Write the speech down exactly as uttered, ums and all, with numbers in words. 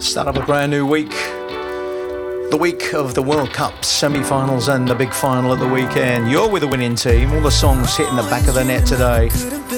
Start of a brand new week. The week of the World Cup semi-finals and the big final at the weekend. You're with the winning team. All the songs hitting the back of the net today.